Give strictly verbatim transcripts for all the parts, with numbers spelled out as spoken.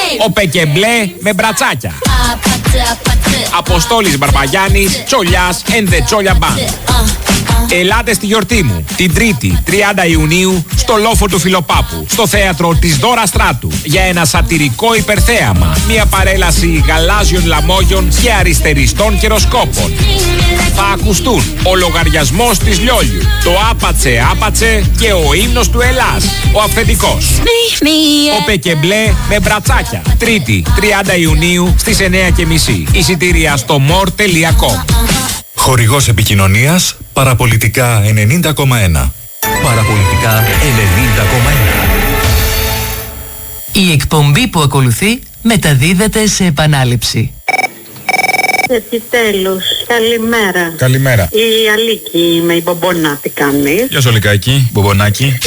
Ο Πεκεμπλέ με μπρατσάκια. Αποστόλης Μπαρμπαγιάννης, Τσολιάς and the Τσόλια Band. Ελάτε στη γιορτή μου, την Τρίτη, τριάντα Ιουνίου, στο λόφο του Φιλοπάπου, στο θέατρο της Δώρα Στράτου, για ένα σατυρικό υπερθέαμα. Μια παρέλαση γαλάζιων λαμόγιων και αριστεριστών καιροσκόπων. Θα ακουστούν ο λογαριασμός της Λιόλιου, το άπατσε άπατσε και ο ύμνος του Ελλάς, ο αυθεντικός. Ο Πεκεμπλέ με μπρατσάκια. Τρίτη, τριάντα Ιουνίου στις εννιά και μισή. Εισιτήρια στο μορ τελεία κομ. Χορηγός επικοινωνίας Παραπολιτικά ενενήντα κόμμα ένα. Παραπολιτικά ενενήντα κόμμα ένα. Η εκπομπή που ακολουθεί μεταδίδεται σε επανάληψη. Επιτέλους, καλημέρα. Καλημέρα. Η Αλίκη είμαι, η Μπομπονά, τι κάνεις? Γεια σου Αλικάκη, Μπομπονάκι.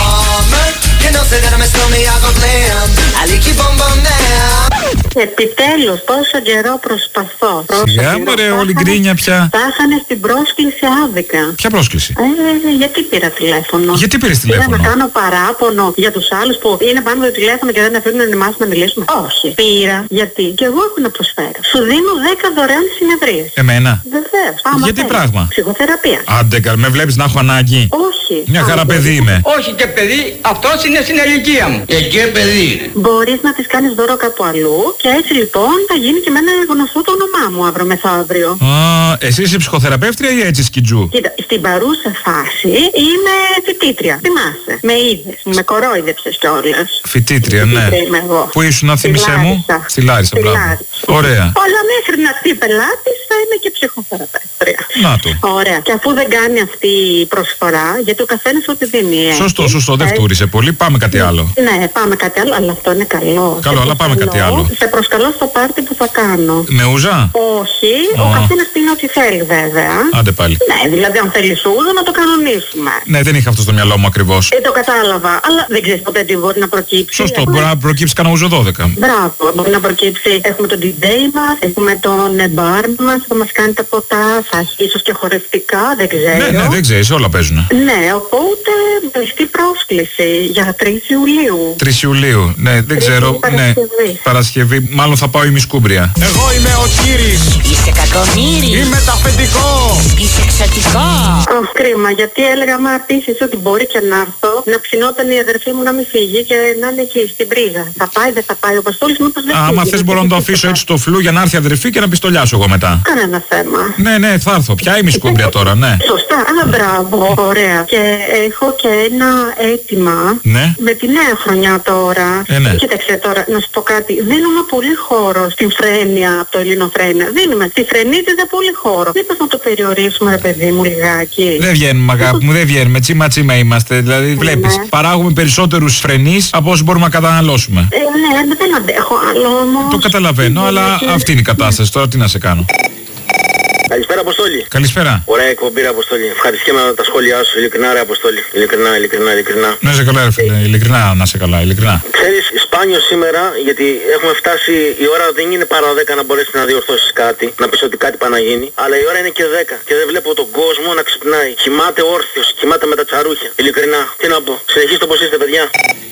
Επιτέλους, τόσο καιρό προσπαθώ. Σιγά μωρέ, όλη γκρίνια πια. Τα είχανε στην πρόσκληση άδικα. Ποια πρόσκληση? Ε, γιατί πήρα τηλέφωνο? Γιατί πήρες τηλέφωνο? Πήρα να κάνω παράπονο για τους άλλους που είναι πάνω το τηλέφωνο και δεν αφήνουν εμάς να μιλήσουμε. Όχι. Πήρα γιατί και εγώ έχω να προσφέρω. Σου δίνω δέκα δωρεάν συνεδρίες. Εμένα? Βεβαίως. Γιατί θέλεις. πράγμα? Ψυχοθεραπεία. Άντε, με βλέπεις να έχω ανάγκη? Όχι. Μια χαρά παιδί είμαι. Όχι και παιδί, αυτός είναι στην ηλικία μου. Και και παιδί είναι. Μπορείς να της κάνεις δώρο κάπου αλλού και έτσι λοιπόν θα γίνει και εμένα γνωστό το όνομά μου αύριο μεθαύριο. Α, εσύ είσαι ψυχοθεραπεύτρια ή έτσι σκιτζού? Κοίτα, στην παρούσα φάση είμαι φοιτήτρια. Θυμάσαι. Με είδες. Με κορόιδεψες κιόλας. Φοιτήτρια, ναι. Είμαι εγώ. Πού ήσουν, να θυμίσαι μου? Στη Λάρισα, μπράβο. Ωραία. Αλλά μέχρι να έρθει πελάτης θα είμαι και ψυχοθεραπεύτρια. Να το. Ωραία. Και αφού δεν κάνει αυτή η προσφορά, γιατί ο καθένας ό,τι δίνει. Σωστό, σωστό. Δεν φτούρισε πολύ. Πάμε κάτι άλλο. Ναι, πάμε κάτι άλλο, αλλά αυτό είναι καλό. Καλό, αλλά πάμε κάτι άλλο. Σε προσκαλώ στο πάρτι που θα κάνω. Με ούζα? Όχι, oh. ο καθένας πίνει ό,τι θέλει βέβαια. Άντε πάλι. Ναι, δηλαδή αν θέλει ούζα να το κανονίσουμε. Ναι, δεν είχα αυτό στο μυαλό μου ακριβώς. Ε, το κατάλαβα, αλλά δεν ξέρεις ποτέ τι μπορεί να προκύψει. Σωστό, έχουμε... μπορεί να προκύψει κανένα ούζο δώδεκα. Μπράβο, μπορεί να προκύψει. Έχουμε τον ντι τζέι μας, έχουμε τον μπαρ μας που θα μας κάνει τα ποτά, θα έχει ίσως και χορευτικά, δεν ξέρω. Ναι, ναι, δεν ξέρεις, όλα παίζουν. Ναι, οπότε μπρεχτή πρόσκληση για τρεις Ιουλίου. τρεις Ιουλίου, ναι, δεν ξέρω. Παρασκευή. Ναι, Παρασκευή, μάλλον θα πάω η Μισκούμπρια. Εγώ είμαι ο Κύρις. Είσαι κακομοίρης. Είμαι τα αφεντικό. Είσαι εξωτικό. Αχ, κρίμα, γιατί έλεγα μα πείσεις ότι μπορεί και να έρθω, να ψινόταν η αδερφή μου να μην φύγει και να είναι εκεί στην πρίζα. Θα πάει, δεν θα πάει ο Παστόλης, μήπως δεν φύγει. Άμα θες μπορώ να το αφήσω έτσι στο φλού για να έρθει η αδερφή και να πιστολιάσω εγώ μετά. Κανένα θέμα. Ναι, ναι, θα έρθω. Ποια η Μισκούμπρια τώρα, ναι. Σωστά, α, μπράβο, ωραία. Και έχω και ένα αίτημα. Ναι. Με τη νέα χρονιά τώρα. Ε, ναι. Κοίταξε τώρα, να σου πω κάτι. Δίνουμε πολύ χώρο στην Φρένεια από το Ελληνοφρένεια. Δίνουμε. Στη Φρενίτιδα πολύ χώρο. Μήπως να το περιορίσουμε, ρε παιδί μου, λιγάκι. Δεν βγαίνουμε, αγάπη μου, δεν βγαίνουμε. Τσίμα τσίμα είμαστε. Δηλαδή, ναι. βλέπεις, παράγουμε περισσότερους φρενείς από όσους μπορούμε να καταναλώσουμε. Ε, ναι, δεν αντέχω άλλο όμως. Το καταλαβαίνω, αλλά αυτή είναι η κατάσταση. Τώρα τι να σε κάνω. Καλησπέρα, Αποστόλη. Καλησπέρα. Ωραία εκπομπή, ρε Αποστόλη. Ευχαριστούμε με τα σχόλιά σου. Ειλικρινά, ρε Αποστόλη. Ειλικρινά, ειλικρινά, ειλικρινά. Να είσαι καλά, ρε φίλε. Ειλικρινά, να είσαι καλά, ειλικρινά. Ξέρεις, σπάνιο σήμερα, γιατί έχουμε φτάσει, η ώρα δεν είναι παρά δέκα να μπορέσει να διορθώσεις κάτι, να πεις ότι κάτι πάει να γίνει. Αλλά η ώρα είναι και δέκα. Και δεν βλέπω τον κόσμο να ξυπνάει. Κοιμάται όρθιος, κοιμάται με τα τσαρούχια. Ειλικρινά. Τι να πω. Συνεχίστε όπως είστε, παιδιά.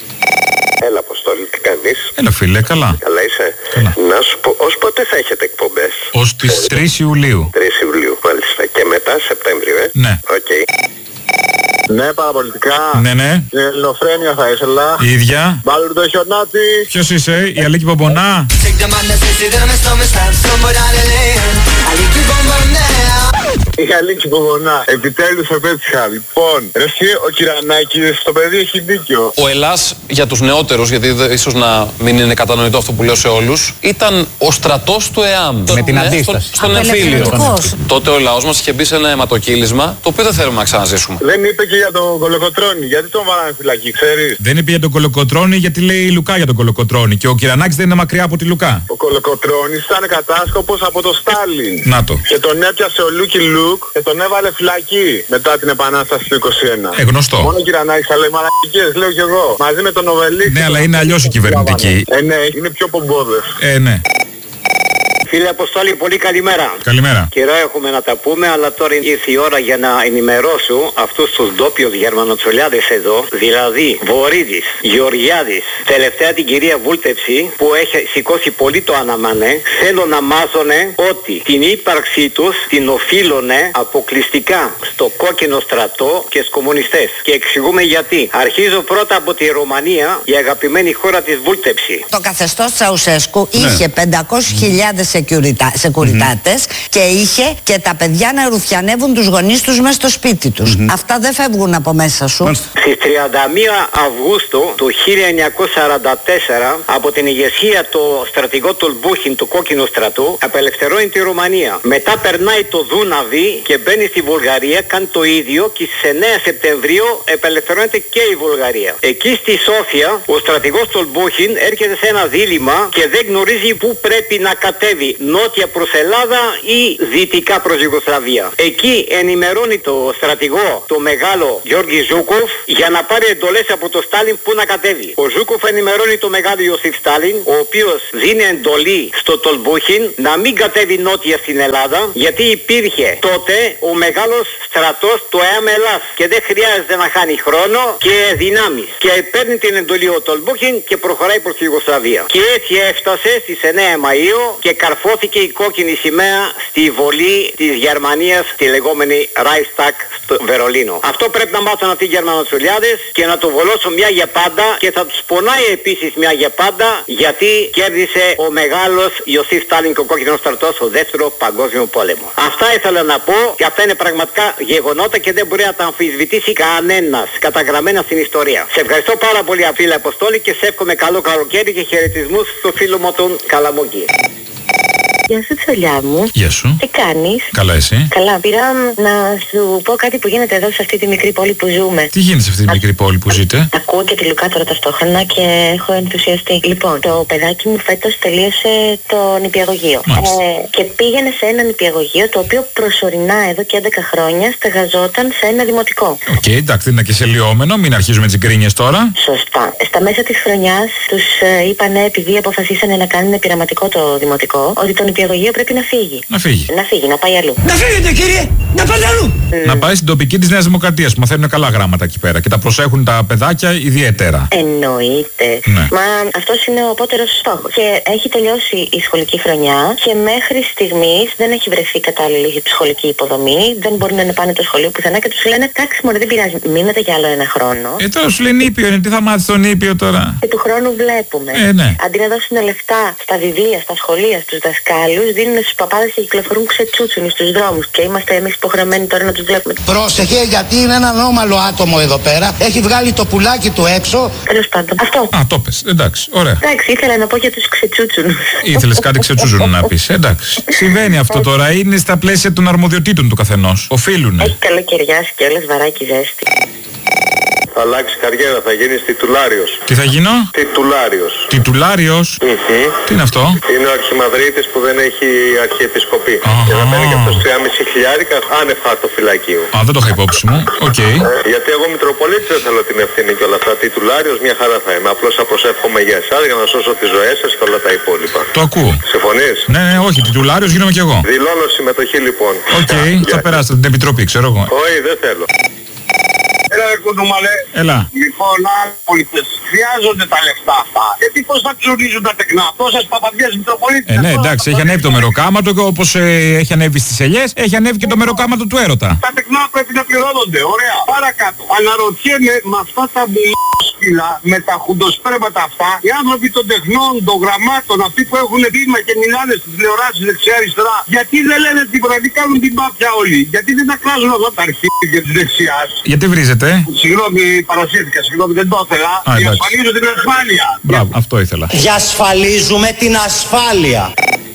Έλα, Αποστόλη, τι κάνεις? Έλα, φίλε, καλά. Καλά είσαι? Καλά. Να σου πω, ως πότε θα έχετε εκπομπές? Ως τις τρεις Ιουλίου. τρεις Ιουλίου, μάλιστα. Και μετά Σεπτέμβριο, ε? Ναι. Οκ. Okay. Ναι, παραπολιτικά. Ναι, ναι. Η Ελληνοφρένεια θα ήθελα. Η ίδια. Μπάλουρ το χιονάτι. Ποιος είσαι, η Αλίκη Μπομπονά? Η Αλίκη Μπομπονά. Επιτέλους επέτυχα. Λοιπόν, ρε εσύ, ο Κυρανάκης, το παιδί έχει δίκιο. Ο Ελλάς για τους νεότερους, γιατί δε, ίσως να μην είναι κατανοητό αυτό που λέω σε όλους, ήταν ο στρατός του ΕΑΜ. Με την ναι, αντίσταση. Στο, στον εμφύλιο. Τότε ο λαός μας είχε μπει σε ένα αιματοκύλισμα, το οποίο δεν θέλουμε να ξαναζήσουμε. Δεν είπε και για τον Κολοκοτρώνη. Γιατί τον βάλανε φυλακή, ξέρεις? Δεν είπε για τον Κολοκοτρώνη γιατί λέει η Λουκά για τον Κολοκοτρώνη. Και ο Κυρανάκης δεν είναι μακριά από τη Λουκά. Ο Κολοκοτρώνης ήταν κατάσκοπος από το Στάλιν. Να το. Και τον έπιασε ο Λούκι Λουκ και τον έβαλε φυλακή μετά την επανάσταση του είκοσι ένα. Ε, γνωστό. Μόνο ο Κυρανάκης θα λέει μαλακικές, λέω κι εγώ. Μαζί με τον Νοβελίτη. Ναι, αλλά είναι αλλιώς η κυβερνητική. Ε, ναι, είναι πιο πομπόδες. Ε, ναι. Φίλε Αποστόλη, πολύ καλημέρα. Καλημέρα. Καιρό έχουμε να τα πούμε, αλλά τώρα ήρθε η ώρα για να ενημερώσω αυτούς τους ντόπιους γερμανοτσολιάδες εδώ, δηλαδή Βορίδης, Γεωργιάδης, τελευταία την κυρία Βούλτευση που έχει σηκώσει πολύ το αναμάνε, θέλω να μάζωνε ότι την ύπαρξή τους την οφείλωνε αποκλειστικά στο κόκκινο στρατό και στους κομμουνιστές. Και εξηγούμε γιατί. Αρχίζω πρώτα από τη Ρωμανία, η αγαπημένη χώρα της Βούλτευση. Το καθεστώς Τσαουσέσκου ναι. είχε πεντακόσιες χιλιάδες σεκουριτάτες mm-hmm. και είχε και τα παιδιά να ρουφιανεύουν τους γονείς τους μέσα στο σπίτι τους. Mm-hmm. Αυτά δεν φεύγουν από μέσα σου. Στις τριάντα μία Αυγούστου του χίλια εννιακόσια σαράντα τέσσερα από την ηγεσία του στρατηγό Τολμπούχιν του κόκκινου στρατού απελευθερώνει τη Ρουμανία. Μετά περνάει το Δούναβι και μπαίνει στη Βουλγαρία, κάνει το ίδιο και στις εννέα Σεπτεμβρίου απελευθερώνεται και η Βουλγαρία. Εκεί στη Σόφια ο στρατηγός Τολμπούχιν έρχεται σε ένα δίλημμα και δεν γνωρίζει πού πρέπει να κατέβει, νότια προς Ελλάδα ή δυτικά προς Ιουγκοσλαβία. Εκεί ενημερώνει το στρατηγό, το μεγάλο Γιώργη Ζούκοφ, για να πάρει εντολές από το Στάλιν που να κατέβει. Ο Ζούκοφ ενημερώνει το μεγάλο Ιωσήφ Στάλιν, ο οποίος δίνει εντολή στο Τολμπούχιν να μην κατέβει νότια στην Ελλάδα, γιατί υπήρχε τότε ο μεγάλος στρατός του ΕΑΜ Ελλάς και δεν χρειάζεται να χάνει χρόνο και δυνάμεις. Και παίρνει την εντολή ο Τολμπούχιν και προχωράει προς τη Ιουγκοσλαβία. Και έτσι έφτασε στις εννέα Μαΐου και καρφώθηκε η κόκκινη σημαία στη βολή της Γερμανίας, τη λεγόμενη Reichstag στο Βερολίνο. Αυτό πρέπει να μάθουν αυτοί οι Γερμανοτσολιάδες και να το βολώσουν μια για πάντα, και θα τους πονάει επίσης μια για πάντα, γιατί κέρδισε ο μεγάλος Ιωσήφ Στάλιν και ο κόκκινος στρατός στο δεύτερο παγκόσμιο πόλεμο. Αυτά ήθελα να πω και αυτά είναι πραγματικά γεγονότα και δεν μπορεί να τα αμφισβητήσει κανένας, καταγραμμένα στην ιστορία. Σε ευχαριστώ πάρα πολύ φίλε Αποστόλη και σε εύχομαι καλό καλοκαίρι και χαιρετισμούς στο φίλο μου τον Καλαμούκη. Γεια σου, Τσολιά μου. Γεια σου. Τι κάνεις? Καλά, εσύ? Καλά. Πήρα να σου πω κάτι που γίνεται εδώ σε αυτή τη μικρή πόλη που ζούμε. Τι γίνεται σε αυτή τη Α... μικρή πόλη που ζείτε? Ακούω και τη Λουκά τώρα ταυτόχρονα και έχω ενθουσιαστεί. Λοιπόν, το παιδάκι μου φέτος τελείωσε το νηπιαγωγείο. Ε, και πήγαινε σε ένα νηπιαγωγείο το οποίο προσωρινά εδώ και έντεκα χρόνια στεγαζόταν σε ένα δημοτικό. Οκ, okay, εντάξει, δεν είναι και σε λιόμενο, μην αρχίζουμε τις γκρίνιες τώρα. Σωστά. Στα μέσα της χρονιάς τους ε, είπανε, επειδή αποφασίσανε να κάνουν πειραματικό το δημοτικό, ότι το νηπιαγωγείο πρέπει να φύγει. Να φύγει. Να φύγει, να πάει αλλού. Να φύγετε, κύριε! Να πάτε αλλού! Mm. Να πάει στην τοπική της Νέας Δημοκρατίας που μαθαίνουν καλά γράμματα εκεί πέρα και τα προσέχουν τα παιδάκια ιδιαίτερα. Εννοείται. Ναι. Μα αυτός είναι ο απότερος στόχος. Και έχει τελειώσει η σχολική χρονιά και μέχρι στιγμής δεν έχει βρεθεί κατάλληλη σχολική υποδομή. Δεν μπορούν να πάνε το σχολείο πουθενά και τους λένε εντάξει, μωρέ, δεν πειράζει. Μείνετε για άλλο ένα χρόνο. Ε, τώρα σου λένε νήπιο είναι, τι θα μάθεις στον νήπιο τώρα. Και του χρόνου βλέπουμε. Ε, ναι. Αντί να δώσουν λεφτά στα βιβλία, στα σχολεία, στους δασκάλους, δίνουν στους παπάδες και κυκλοφορούν ξετσούτσουνοι στους δρόμους. Και είμαστε εμείς υποχρεωμένοι τώρα να τους βλέπουμε. Πρόσεχε, γιατί είναι ένα ανώμαλο άτομο εδώ πέρα. Έχει βγάλει το πουλάκι του έξω. Τέλος πάντων. Αυτό. Α, το πες. Εντάξει, ωραία. Εντάξει, ήθελα να πω για τους ξετσούτσουνους. Ήθελες κάτι ξετσούτσουνο να πεις. Εντάξει. Συμβαίνει αυτό τώρα. Είναι στα πλαίσια των αρμοδιοτήτων του καθενός. Οφείλουνε. Έχει καλοκαιριάσει και όλες βαράκι ζέστη. Θα αλλάξει καριέρα, θα γίνεις τιτουλάριος. Τι θα γίνω? Τιτουλάριος. Τιτουλάριος? Mm-hmm. Τι είναι αυτό? Είναι ο αρχιμανδρίτης που δεν έχει αρχιεπισκοπή. Uh-huh. Και θα παίρνει και αυτός τριακόσια χιλιάρικα άνευ χαρτοφυλακίου. Α, δεν το είχα υπόψη μου. Οκ. Okay. Ε, γιατί εγώ Μητροπολίτης δεν θέλω την ευθύνη και όλα αυτά. Τιτουλάριος μια χαρά θα είμαι. Απλώς θα προσεύχομαι για εσάς για να σώσω τις ζωές σας και όλα τα υπόλοιπα. Το ακούω. Συμφωνείς? Ναι, ναι, όχι. Τιτουλάριος γίνομαι κι εγώ. Δηλώνω συμμετοχή λοιπόν. Οκ. Okay. Θα περάσετε την επιτροπή, ξέρω εγώ. Όχι, δεν θέλω. Έλα ρε κοντομαλέ. Έλα. Λοιπόν, άλλοι πολίτες, χρειάζονται τα λεφτά αυτά. Γιατί πώς θα ξουρίζουν τα τεκνά. Τόσες παπαδιές Μητροπολίτες. Ε, ναι, εντάξει, έχει ανέβει το μεροκάματο και όπως ε, έχει ανέβει στις ελιές, έχει ανέβει και το μεροκάματο του έρωτα. Τα τεκνά πρέπει να πληρώνονται. Ωραία. Παρακάτω. Αναρωτιέμαι με αυτά τα μπουλόσκυλα, με τα χουντοσπρέματα αυτά, οι άνθρωποι των τεχνών, των γραμμάτων, αυτοί που έχουν βήμα και μιλάνε στις τηλεοράσεις δεξιά-αριστερά, γιατί δεν λένε την πραγματικά κάνουν την πάπια όλοι. Γιατί δεν τα κράζουν αυτά τα αρχίδια της δεξιάς. Γιατί βρίζετε? Συγγνώμη, παρασύρθηκα, συγγνώμη, δεν το ήθελα. Διασφαλίζω την ασφάλεια. Μπράβο, αυτό ήθελα. Διασφαλίζουμε την ασφάλεια.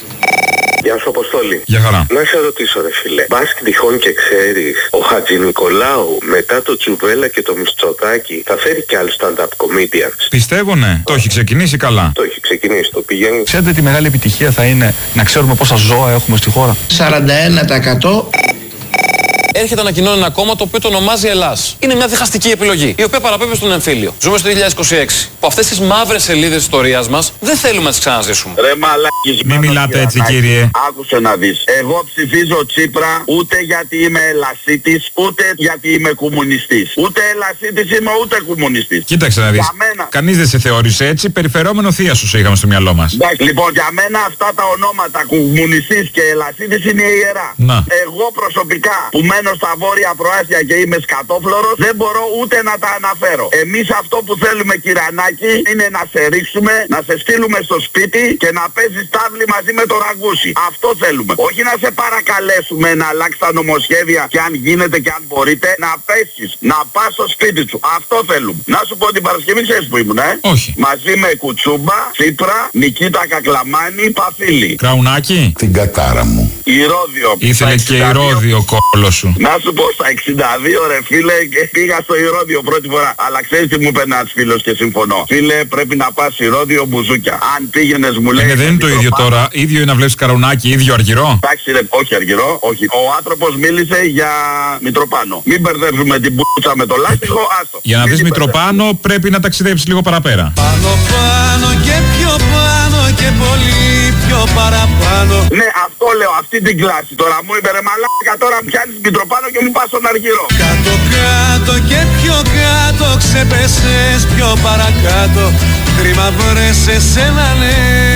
Γεια σου Αποστόλη. Γεια χαρά. Να σε ρωτήσω ρε φίλε, πας τυχόν και ξέρεις, ο Χατζηνικολάου μετά το Τζουβέλα και το Μητσοτάκη θα φέρει και άλλους stand-up comedians? Πιστεύω ναι. Το έχει ξεκινήσει καλά. Το έχει ξεκινήσει, το πηγαίνει. Ξέρετε τι μεγάλη επιτυχία θα είναι να ξέρουμε πόσα ζώα έχουμε στη χώρα? σαράντα ένα τοις εκατό. Έρχεται ανακοινώνει ένα κόμμα το οποίο το ονομάζει Ελλάς. Είναι μια διχαστική επιλογή, η οποία παραπέμπει στον εμφύλιο. Ζούμε στο δύο χιλιάδες είκοσι έξι. που αυτές τις μαύρες σελίδες της ιστορίας μας δεν θέλουμε να τις ξαναζήσουμε. Ρε μαλάκης, μην μιλάτε έτσι, κύριε. Άκουσε να δεις. Εγώ ψηφίζω Τσίπρα ούτε γιατί είμαι ελασίτης, ούτε γιατί είμαι κομμουνιστής. Ούτε ελασίτης είμαι, ούτε κομμουνιστής. Κοίταξε να δεις. Μένα... Κανείς δεν σε θεώρησε έτσι, περιφερόμενο θεία σου σε είχαμε στο μυαλό μας. Εντάξει, λοιπόν, για μένα αυτά τα ονόματα κομμουνιστής και ελασίτης είναι ιερά. Να. Εγώ προσωπικά που μένω στα βόρεια προάστια και είμαι σκατόφλωρος, δεν μπορώ ούτε να τα αναφέρω. Εμείς αυτό που θέλουμε, κυρανάκι, είναι να σε ρίξουμε, να σε στείλουμε στο σπίτι και να παίζεις τάβλη μαζί με το ραγκούσι. Αυτό θέλουμε. Όχι να σε παρακαλέσουμε να αλλάξει τα νομοσχέδια και αν γίνεται και αν μπορείτε να πέσεις, να πας στο σπίτι σου. Αυτό θέλουμε. Να σου πω την Παρασκευή, ξέρεις που ήμουν, ε? Όχι. Μαζί με Κουτσούμπα, Τσίπρα, Νικήτα Κακλαμάνη, Παφίλη. Κραουνάκι. Την κατάρα μου. Ηρώδιο. Ήθελε και ηρώδιο κόλλο σου. Να σου πω, στα εξήντα δύο ρε φίλε, και πήγα στο Ηρώδιο πρώτη φορά. Αλλά ξέρεις τι μου είπε ένας φίλος και συμφωνώ. Φίλε, πρέπει να πας Ηρώδιο μπουζούκια. Αν πήγαινες μου λέει. Ε, δεν είναι το ίδιο τώρα. Ίδιο είναι να βλέπεις Καρουνάκι, ίδιο Αργυρό. Εντάξει ρε, όχι Αργυρό, όχι. Ο άνθρωπος μίλησε για Μητροπάνο. Μην μπερδεύουμε την μπούτσα με το λάστιχο, άστο. Για να δεις Μητροπάνο πρέπει να ταξιδέψεις λίγο παραπέρα. Πάνω πάνω και πιο πάνω και πολύ πιο παραπάνω. Ναι, αυτό λέω, αυτή την κλάση. Τώρα μου είπε ρε μαλάκα, τώρα πιάνεις Μητροπάνο και μου πας στον Αργυρό. Κάτω κάτω και πιο κάτω ξεπέσες πιο παρακάτω. Κρίμα βρες εσένα ναι.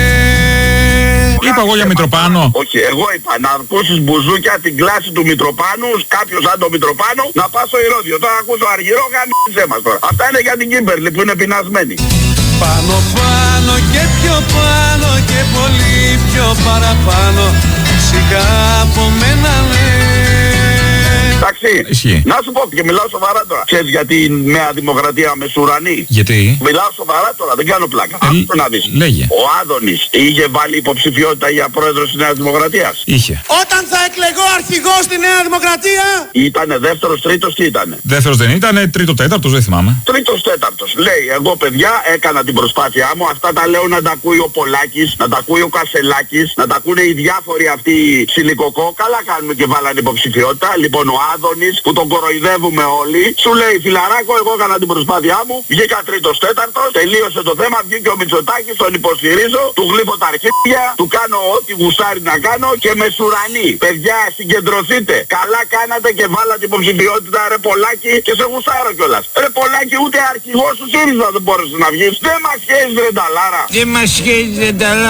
Είπα εγώ για Μητροπάνο. Όχι, εγώ είπα να ακούσεις μπουζούκια την κλάση του Μητροπάνου, κάποιος σαν το Μητροπάνο, να πας στο Ηρώδιο. Τώρα ακούσω Αργυρό, γάμισε μας τώρα. Αυτά είναι για την Κίμπερλη που είναι πεινασμένη. Πάνω πάνω και πιο πάνω και πολύ πιο παραπάνω. Σιγά από μένα ναι. Εντάξει. Ισχύει. Να σου πω και μιλάω σοβαρά τώρα. Ξέρεις γιατί η Νέα Δημοκρατία μεσουρανή. Γιατί? Μιλάω σοβαρά τώρα, δεν κάνω πλάκα. Ε, Άκου να δεις. Λέγε. Ο Άδωνης είχε βάλει υποψηφιότητα για πρόεδρος της Νέας Δημοκρατίας. Είχε. Όταν θα εκλεγώ αρχηγός στη Νέα Δημοκρατία. Ήτανε δεύτερος, τρίτος, τι ήτανε? Δεύτερος δεν ήτανε, τρίτο, τέταρτος, δεν θυμάμαι. Τρίτος, τέταρτος. Λέει, εγώ παιδιά έκανα την προσπάθειά μου. Αυτά τα λέω να τα ακούει ο Πολάκης, να τα ακούει ο Κασελάκης, να τα ακούνε οι διάφοροι αυτοί σιλικοκό. Καλά κάνουμε και βάλανε υποψηφιότητα. Λοιπόν, ο Άδωνης που τον κοροϊδεύουμε όλοι, σου λέει φιλαράκο, εγώ έκανα την προσπάθειά μου. Βγήκα τρίτος, τέταρτος, τελείωσε το θέμα. Βγήκε ο Μητσοτάκης, τον υποστηρίζω, του γλύφω τα αρχίδια, του κάνω ό,τι γουσάρει να κάνω και με σουρανεί. Παιδιά, συγκεντρωθείτε. Καλά κάνατε και βάλατε υποψηφιότητα, ρε Πολάκη, και σε γουσάρω κιόλας. Ρε Πολάκη, ούτε αρχηγός του ΣΥΡΙΖΑ δεν μπόρεσε να βγεις. Δεν μας σχέζει ρε ταλάρα. Δεν μας σχέζει ρε ταλάρα.